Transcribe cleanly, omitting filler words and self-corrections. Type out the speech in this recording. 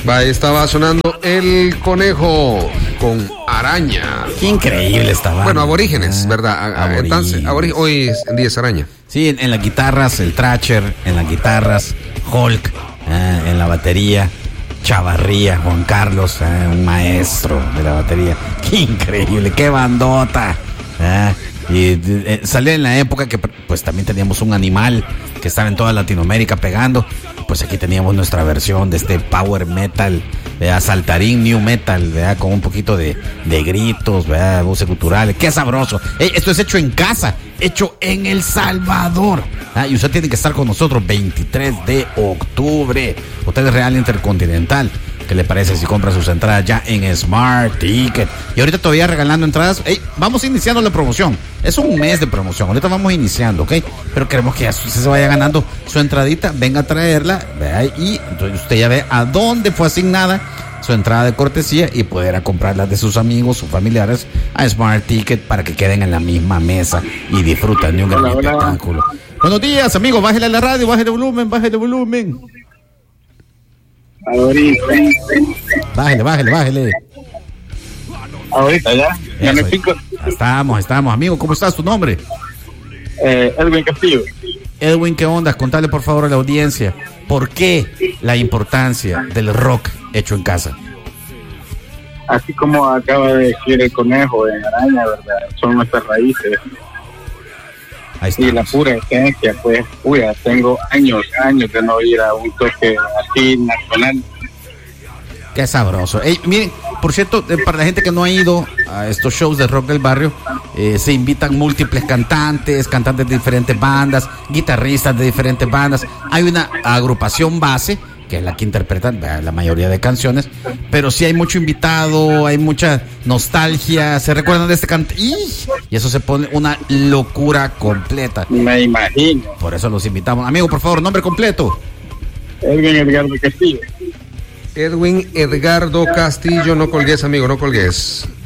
Va, estaba sonando El Conejo con Araña. Qué increíble estaba. Bueno, Aborígenes, ¿verdad? Entonces, hoy es en 10 Araña. Sí, en las guitarras, el Thrasher, en las guitarras, Hulk, en la batería, Chavarría, Juan Carlos, un maestro de la batería. Qué increíble, qué bandota. Y salió en la época que pues también teníamos un animal que estaba en toda Latinoamérica pegando. Pues aquí teníamos nuestra versión de este power metal, saltarín new metal, ¿verdad? Con un poquito de gritos, ¿verdad? Voces culturales. ¡Qué sabroso! Esto es hecho en casa, hecho en El Salvador. Y usted tiene que estar con nosotros 23 de octubre. Hotel Real Intercontinental. ¿Qué le parece si compra sus entradas ya en Smart Ticket? Y ahorita todavía regalando entradas. Vamos iniciando la promoción. Es un mes de promoción. Ahorita vamos iniciando, ¿ok? Pero queremos que ya usted se vaya ganando su entradita. Venga a traerla, ¿verdad? Y entonces usted ya ve a dónde fue asignada su entrada de cortesía y poder comprarla de sus amigos, sus familiares a Smart Ticket para que queden en la misma mesa y disfruten de un gran espectáculo. Buenos días, amigos. Bájale a la radio, bájale el volumen, bájale el volumen. Ahorita. Bájale. Ahorita ya me pico. Estamos, amigo. ¿Cómo estás? ¿Tu nombre? Edwin Castillo. Edwin, ¿qué onda? Contale por favor a la audiencia por qué la importancia del rock hecho en casa. Así como acaba de decir el Conejo en Araña, ¿verdad? Son nuestras raíces. Y la pura esencia, pues, tengo años de no ir a un toque así nacional. Qué sabroso. Miren, por cierto, para la gente que no ha ido a estos shows de rock del barrio, se invitan múltiples cantantes de diferentes bandas, guitarristas de diferentes bandas. Hay una agrupación base, que es la que interpreta la mayoría de canciones, pero sí hay mucho invitado, hay mucha nostalgia, se recuerdan de este cante y eso se pone una locura completa. Me imagino. Por eso los invitamos. Amigo, por favor, nombre completo. Edwin Edgardo Castillo. Edwin Edgardo Castillo, no colgues, amigo, no colgues.